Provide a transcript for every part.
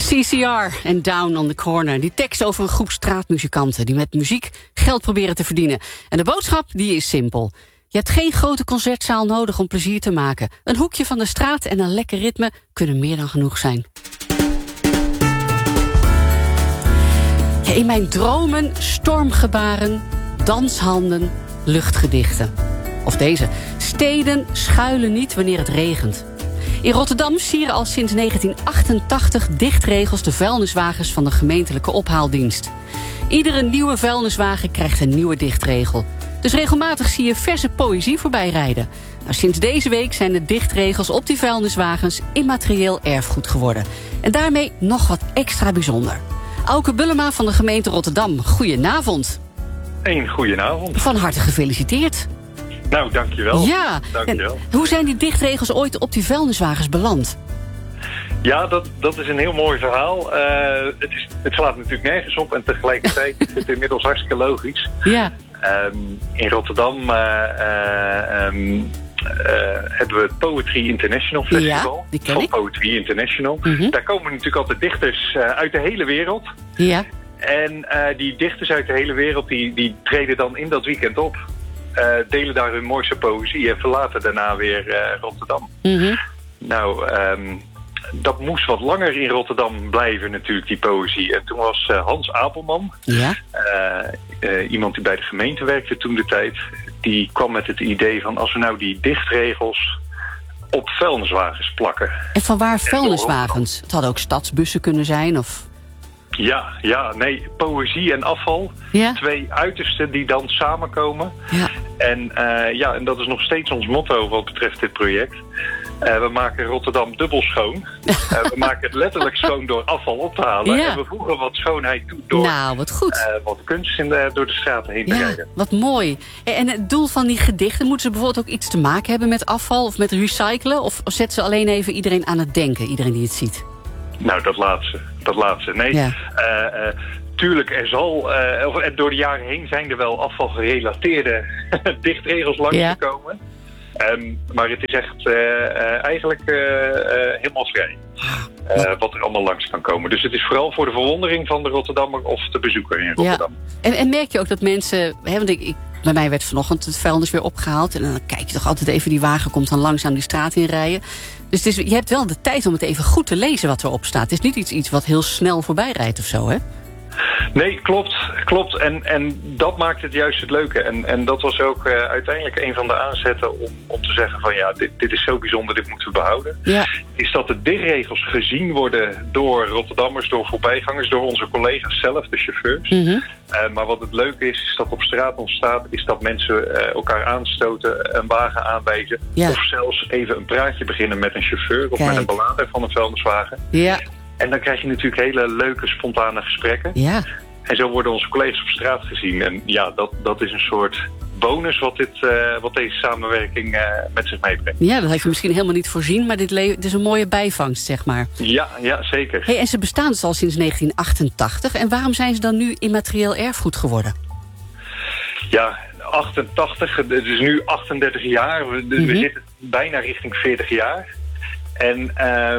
CCR en Down on the Corner. Die tekst over een groep straatmuzikanten die met muziek geld proberen te verdienen. En de boodschap die is simpel. Je hebt geen grote concertzaal nodig om plezier te maken. Een hoekje van de straat en een lekker ritme kunnen meer dan genoeg zijn. Ja, in mijn dromen stormgebaren, danshanden, luchtgedichten. Of deze. Steden schuilen niet wanneer het regent. In Rotterdam sieren al sinds 1988 dichtregels de vuilniswagens van de gemeentelijke ophaaldienst. Iedere nieuwe vuilniswagen krijgt een nieuwe dichtregel. Dus regelmatig zie je verse poëzie voorbij rijden. Nou, sinds deze week zijn de dichtregels op die vuilniswagens immaterieel erfgoed geworden. En daarmee nog wat extra bijzonder. Auke Bullema van de gemeente Rotterdam, goedenavond. Goedenavond. Van harte gefeliciteerd. Nou, dankjewel. Ja, dankjewel. Hoe zijn die dichtregels ooit op die vuilniswagens beland? Ja, dat is een heel mooi verhaal. Het slaat natuurlijk nergens op en tegelijkertijd is het inmiddels hartstikke logisch. Ja. In Rotterdam hebben we het Poetry International Festival. Ja, die ken ik. Poetry International. Mm-hmm. Daar komen natuurlijk altijd dichters uit de hele wereld. Ja. En die dichters uit de hele wereld die treden dan in dat weekend op. Delen daar hun mooiste poëzie en verlaten daarna weer Rotterdam. Mm-hmm. Nou, dat moest wat langer in Rotterdam blijven natuurlijk, die poëzie. En toen was Hans Apelman, Ja. iemand die bij de gemeente werkte toen de tijd, die kwam met het idee van als we nou die dichtregels op vuilniswagens plakken. En van waar vuilniswagens? Het hadden ook stadsbussen kunnen zijn, of... Nee, poëzie en afval. Ja. Twee uitersten die dan samenkomen. Ja. En dat is nog steeds ons motto wat betreft dit project. We maken Rotterdam dubbel schoon. We maken het letterlijk schoon door afval op te halen. Ja. En we voegen wat schoonheid toe door wat goed. wat kunst door de straten heen te Ja, rijden. wat mooi. En het doel van die gedichten, moeten ze bijvoorbeeld ook iets te maken hebben met afval of met recyclen? Of zetten ze alleen even iedereen aan het denken, iedereen die het ziet? Nou, dat laatste. Nee, Ja. Tuurlijk, door de jaren heen zijn er wel afvalgerelateerde dichtregels langsgekomen. Maar het is echt eigenlijk helemaal vrij. Wat er allemaal langs kan komen. Dus het is vooral voor de verwondering van de Rotterdammer of de bezoeker in Rotterdam. Ja. En merk je ook dat mensen... want bij mij werd vanochtend het vuilnis weer opgehaald. En dan kijk je toch altijd even, die wagen komt dan langzaam die straat inrijden. Dus je hebt wel de tijd om het even goed te lezen wat erop staat. Het is niet iets wat heel snel voorbij rijdt of zo, hè? Nee, klopt. En dat maakt het juist het leuke. En dat was ook uiteindelijk een van de aanzetten om te zeggen van ja, dit is zo bijzonder, dit moeten we behouden. Ja. Is dat de dichtregels gezien worden door Rotterdammers, door voorbijgangers, door onze collega's zelf, de chauffeurs. Mm-hmm. Maar wat het leuke is dat op straat ontstaat, is dat mensen elkaar aanstoten, een wagen aanwijzen. Ja. Of zelfs even een praatje beginnen met een chauffeur of met een belader van een vuilniswagen. Ja. En dan krijg je natuurlijk hele leuke, spontane gesprekken. Ja. En zo worden onze collega's op straat gezien. En ja, dat is een soort bonus wat deze samenwerking met zich meebrengt. Ja, dat heeft je misschien helemaal niet voorzien, maar dit is een mooie bijvangst, zeg maar. Ja, zeker. Hey, en ze bestaan dus al sinds 1988. En waarom zijn ze dan nu immaterieel erfgoed geworden? Ja, 88, het is nu 38 jaar. We zitten bijna richting 40 jaar. En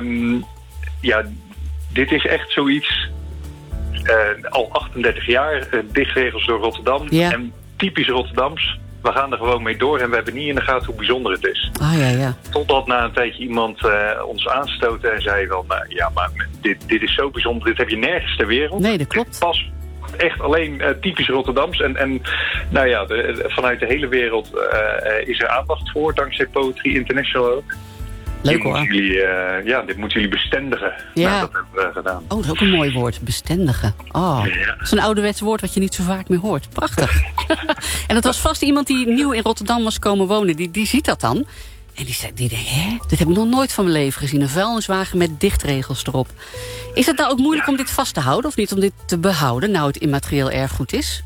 dit is echt zoiets, al 38 jaar, dichtregels door Rotterdam. Ja. En typisch Rotterdams, we gaan er gewoon mee door en we hebben niet in de gaten hoe bijzonder het is. Ja. Totdat na een tijdje iemand ons aanstootte en zei wel, maar dit is zo bijzonder, dit heb je nergens ter wereld. Nee, dat klopt. Pas echt alleen typisch Rotterdams. En vanuit de hele wereld is er aandacht voor, dankzij Poetry International ook. Leuk hoor. Dit moeten jullie bestendigen. Ja. Nou, dat hebben we gedaan. Oh, dat is ook een mooi woord. Bestendigen. Oh, ja. Dat is een ouderwets woord wat je niet zo vaak meer hoort. Prachtig. En dat was vast iemand die nieuw in Rotterdam was komen wonen. Die ziet dat dan. En die denkt, dit heb ik nog nooit van mijn leven gezien. Een vuilniswagen met dichtregels erop. Is het nou ook moeilijk om dit vast te houden? Of niet om dit te behouden, nou het immaterieel erfgoed is?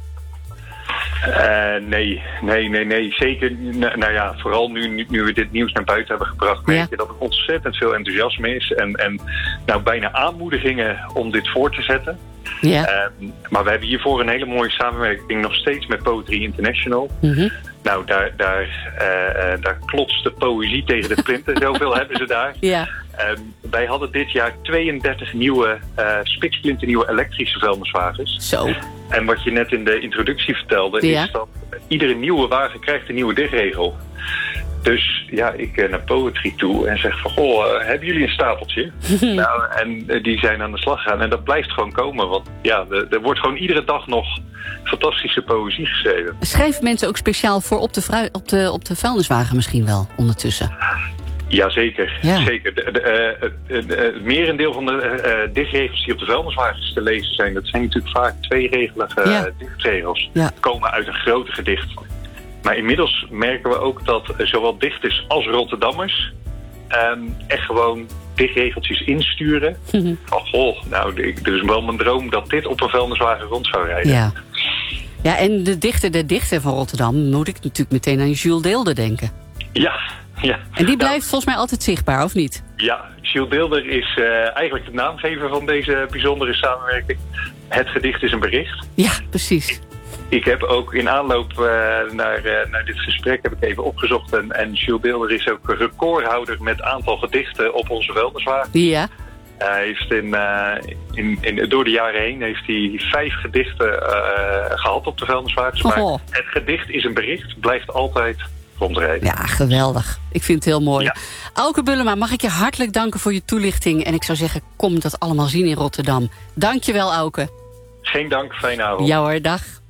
Nee. Zeker. Nou ja, vooral nu we dit nieuws naar buiten hebben gebracht, merk je dat er ontzettend veel enthousiasme is. En bijna aanmoedigingen om dit voor te zetten. Ja. Maar we hebben hiervoor een hele mooie samenwerking nog steeds met Poetry International. Mm-hmm. Nou, daar klotst de poëzie tegen de plinten. Zoveel hebben ze daar. Ja. Wij hadden dit jaar 32 nieuwe, spiksplinternieuwe elektrische vuilniswagens. Zo. En wat je net in de introductie vertelde, is dat iedere nieuwe wagen krijgt een nieuwe dichtregel. Dus ja, ik naar Poetry toe en zeg van, goh, hebben jullie een stapeltje? Nou, en die zijn aan de slag gegaan. En dat blijft gewoon komen, want ja, er wordt gewoon iedere dag nog fantastische poëzie geschreven. Schrijven mensen ook speciaal voor op de vuilniswagen misschien wel ondertussen? Jazeker, zeker. Het merendeel van de dichtregels die op de vuilniswagens te lezen zijn, dat zijn natuurlijk vaak tweeregelige dichtregels. Ja. Komen uit een grote gedicht. Maar inmiddels merken we ook dat zowel dichters als Rotterdammers echt gewoon dichtregeltjes insturen. Van, goh, nou, het is wel mijn droom dat dit op een vuilniswagen rond zou rijden. Ja, ja, en de dichter van Rotterdam moet ik natuurlijk meteen aan Jules Deelder denken. Ja. En die blijft volgens mij altijd zichtbaar, of niet? Ja, Jules Deelder is eigenlijk de naamgever van deze bijzondere samenwerking. Het gedicht is een bericht. Ja, precies. Ik heb ook in aanloop naar dit gesprek heb ik even opgezocht. En Jules Deelder is ook recordhouder met aantal gedichten op onze vuilniswagen. Ja. Hij heeft door de jaren heen heeft hij 5 gedichten gehad op de vuilniswagens. Maar het gedicht is een bericht, blijft altijd rondrijden. Ja, geweldig. Ik vind het heel mooi. Ja. Auke Bullema, mag ik je hartelijk danken voor je toelichting. En ik zou zeggen, kom dat allemaal zien in Rotterdam. Dank je wel, Auke. Geen dank, fijne avond. Ja hoor, dag.